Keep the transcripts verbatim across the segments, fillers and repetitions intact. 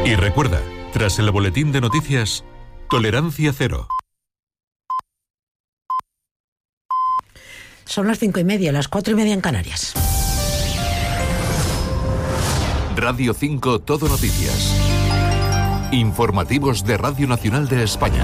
Y recuerda, tras el boletín de noticias, tolerancia cero. Son las cinco y media, las cuatro y media en Canarias. Radio cinco Todo Noticias. Informativos de Radio Nacional de España.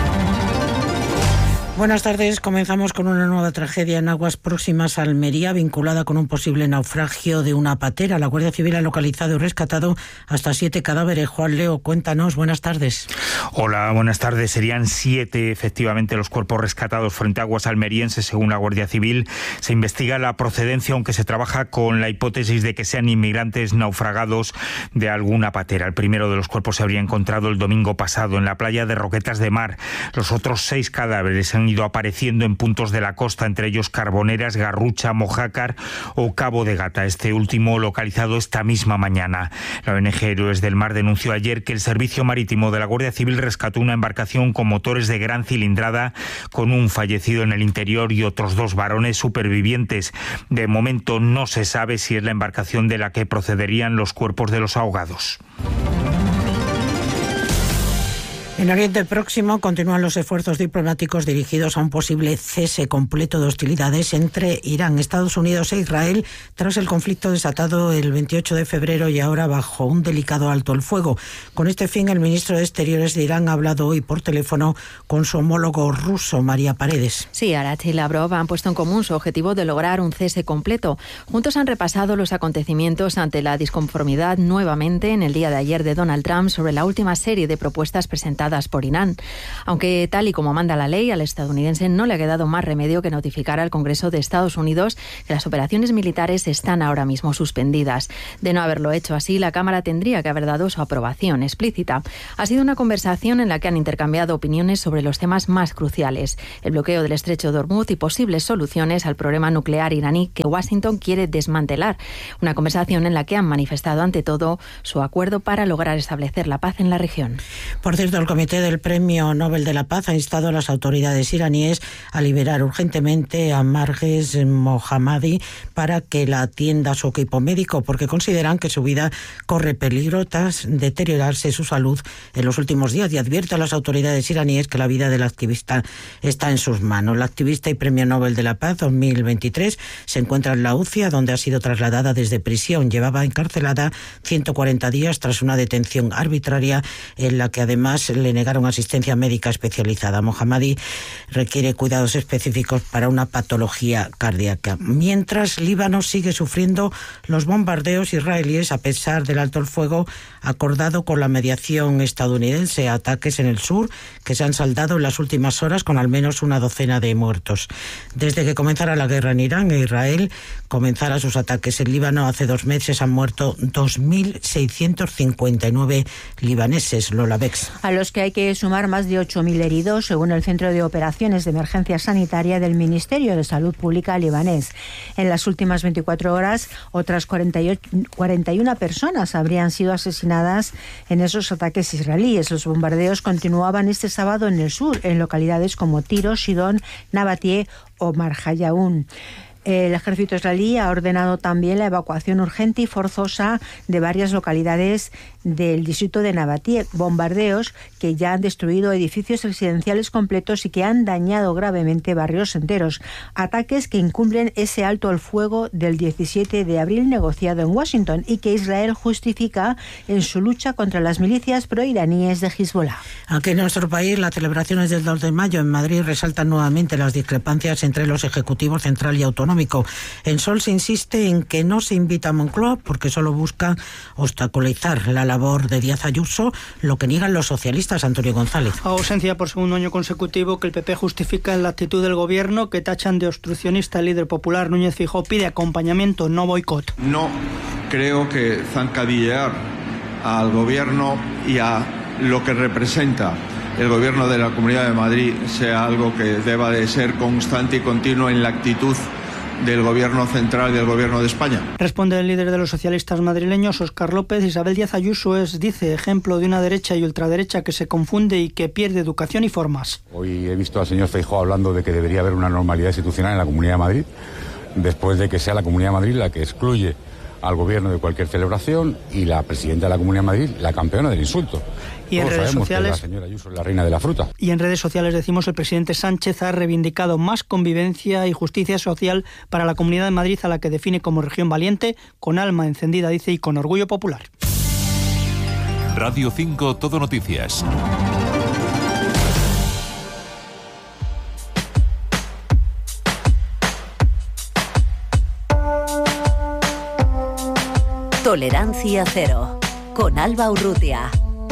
Buenas tardes. Comenzamos con una nueva tragedia en aguas próximas a Almería, vinculada con un posible naufragio de una patera. La Guardia Civil ha localizado y rescatado hasta siete cadáveres. Juan Leo, cuéntanos. Buenas tardes. Hola, buenas tardes. Serían siete, efectivamente, los cuerpos rescatados frente a aguas almerienses, según la Guardia Civil. Se investiga la procedencia, aunque se trabaja con la hipótesis de que sean inmigrantes naufragados de alguna patera. El primero de los cuerpos se habría encontrado el domingo pasado en la playa de Roquetas de Mar. Los otros seis cadáveres han ido apareciendo en puntos de la costa, entre ellos Carboneras, Garrucha, Mojácar o Cabo de Gata, este último localizado esta misma mañana. La O N G Héroes del Mar denunció ayer que el Servicio Marítimo de la Guardia Civil rescató una embarcación con motores de gran cilindrada con un fallecido en el interior y otros dos varones supervivientes. De momento no se sabe si es la embarcación de la que procederían los cuerpos de los ahogados. En Oriente Próximo continúan los esfuerzos diplomáticos dirigidos a un posible cese completo de hostilidades entre Irán, Estados Unidos e Israel tras el conflicto desatado el veintiocho de febrero y ahora bajo un delicado alto el fuego. Con este fin, el ministro de Exteriores de Irán ha hablado hoy por teléfono con su homólogo ruso, María Paredes. Sí, Arach y Lavrov han puesto en común su objetivo de lograr un cese completo. Juntos han repasado los acontecimientos ante la disconformidad nuevamente en el día de ayer de Donald Trump sobre la última serie de propuestas presentadas por Irán. Aunque tal y como manda la ley, al estadounidense no le ha quedado más remedio que notificar al Congreso de Estados Unidos que las operaciones militares están ahora mismo suspendidas. De no haberlo hecho así, la Cámara tendría que haber dado su aprobación explícita. Ha sido una conversación en la que han intercambiado opiniones sobre los temas más cruciales: el bloqueo del estrecho de Hormuz y posibles soluciones al problema nuclear iraní que Washington quiere desmantelar. Una conversación en la que han manifestado ante todo su acuerdo para lograr establecer la paz en la región. Por cierto, el Comité del Premio Nobel de la Paz ha instado a las autoridades iraníes a liberar urgentemente a Narges Mohammadi para que la atienda su equipo médico, porque consideran que su vida corre peligro tras deteriorarse su salud en los últimos días, y advierte a las autoridades iraníes que la vida del activista está en sus manos. La activista y Premio Nobel de la Paz dos mil veintitrés se encuentra en la U C I A, donde ha sido trasladada desde prisión. Llevaba encarcelada ciento cuarenta días tras una detención arbitraria en la que además le negaron asistencia médica especializada. Mohammadi requiere cuidados específicos para una patología cardíaca. Mientras, Líbano sigue sufriendo los bombardeos israelíes a pesar del alto el fuego acordado con la mediación estadounidense. Ataques en el sur que se han saldado en las últimas horas con al menos una docena de muertos. Desde que comenzara la guerra en Irán e Israel comenzara sus ataques en Líbano hace dos meses, han muerto dos mil seiscientos cincuenta y nueve libaneses. Lola Bex. A los que hay que sumar más de ocho mil heridos, según el Centro de Operaciones de Emergencia Sanitaria del Ministerio de Salud Pública libanés. En las últimas veinticuatro horas, otras cuarenta y ocho, cuarenta y una personas habrían sido asesinadas en esos ataques israelíes. Los bombardeos continuaban este sábado en el sur, en localidades como Tiro, Sidón, Nabatie o Marjayaún. El ejército israelí ha ordenado también la evacuación urgente y forzosa de varias localidades del distrito de Nabatie, bombardeos que ya han destruido edificios residenciales completos y que han dañado gravemente barrios enteros. Ataques que incumplen ese alto al fuego del diecisiete de abril negociado en Washington y que Israel justifica en su lucha contra las milicias proiraníes de Hezbollah. Aquí en nuestro país, las celebraciones del dos de mayo en Madrid resaltan nuevamente las discrepancias entre los ejecutivos central y autonómico. En Sol se insiste en que no se invita a Moncloa porque solo busca obstaculizar la labor de Díaz Ayuso, lo que niegan los socialistas. Antonio González. Ausencia por segundo año consecutivo que el P P justifica en la actitud del gobierno, que tachan de obstruccionista. El líder popular Núñez Feijóo pide acompañamiento, no boicot. No creo que zancadillear al gobierno y a lo que representa el gobierno de la Comunidad de Madrid sea algo que deba de ser constante y continuo en la actitud del gobierno central y del gobierno de España. Responde el líder de los socialistas madrileños, Óscar López. Isabel Díaz Ayuso es, dice, ejemplo de una derecha y ultraderecha que se confunde y que pierde educación y formas. Hoy he visto al señor Feijóo hablando de que debería haber una normalidad institucional en la Comunidad de Madrid, después de que sea la Comunidad de Madrid la que excluye al gobierno de cualquier celebración y la presidenta de la Comunidad de Madrid, la campeona del insulto. Y en Todos redes sabemos sociales, que la señora Ayuso es la reina de la fruta. Y en redes sociales decimos el presidente Sánchez ha reivindicado más convivencia y justicia social para la Comunidad de Madrid, a la que define como región valiente, con alma encendida, dice, y con orgullo popular. Radio cinco Todo Noticias. Tolerancia cero, con Alba Urrutia.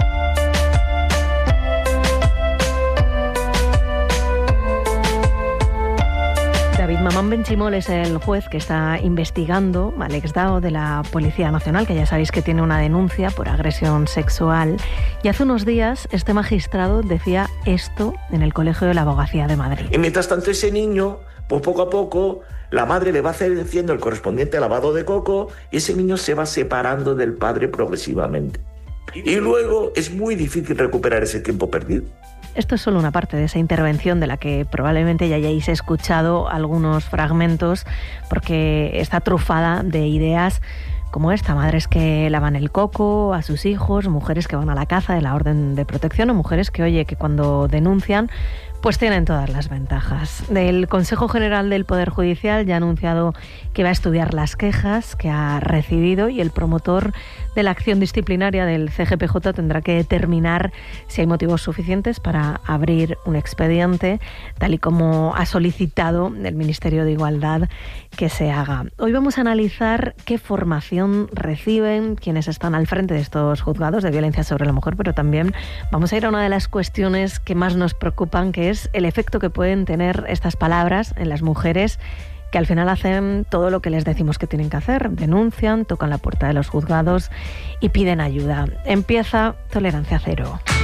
David Mamán Benchimol es el juez que está investigando al exdao de la Policía Nacional, que ya sabéis que tiene una denuncia por agresión sexual. Y hace unos días este magistrado decía esto en el Colegio de la Abogacía de Madrid. Y mientras tanto ese niño, pues poco a poco, la madre le va haciendo el correspondiente lavado de coco y ese niño se va separando del padre progresivamente. Y luego es muy difícil recuperar ese tiempo perdido. Esto es solo una parte de esa intervención de la que probablemente ya hayáis escuchado algunos fragmentos, porque está trufada de ideas como esta: madres que lavan el coco a sus hijos, mujeres que van a la caza de la orden de protección, o mujeres que, oye, que cuando denuncian pues tienen todas las ventajas. El Consejo General del Poder Judicial ya ha anunciado que va a estudiar las quejas que ha recibido, y el promotor de la acción disciplinaria del C G P J tendrá que determinar si hay motivos suficientes para abrir un expediente, tal y como ha solicitado el Ministerio de Igualdad que se haga. Hoy vamos a analizar qué formación reciben quienes están al frente de estos juzgados de violencia sobre la mujer, pero también vamos a ir a una de las cuestiones que más nos preocupan, que es el efecto que pueden tener estas palabras en las mujeres, que al final hacen todo lo que les decimos que tienen que hacer: denuncian, tocan la puerta de los juzgados y piden ayuda. Empieza Tolerancia Cero.